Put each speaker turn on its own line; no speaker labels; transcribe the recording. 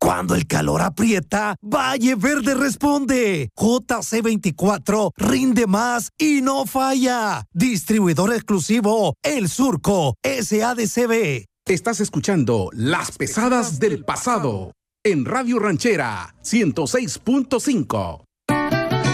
Cuando el calor aprieta, Valle Verde responde. JC24 rinde más y no falla. Distribuidor exclusivo El Surco, SADCB.
Estás escuchando Las Pesadas del Pasado en Radio Ranchera 106.5.